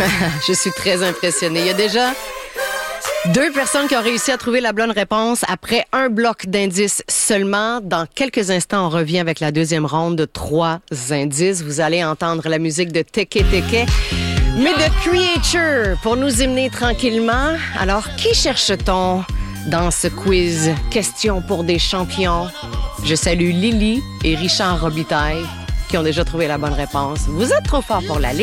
Je suis très impressionnée. Il y a déjà 2 personnes qui ont réussi à trouver la bonne réponse après un bloc d'indices seulement. Dans quelques instants, on revient avec la deuxième ronde de 3 indices. Vous allez entendre la musique de Teke Teke, mais de Creature pour nous emmener tranquillement. Alors, qui cherche-t-on dans ce quiz? Question pour des champions. Je salue Lily et Richard Robitaille qui ont déjà trouvé la bonne réponse. Vous êtes trop fort pour la lire.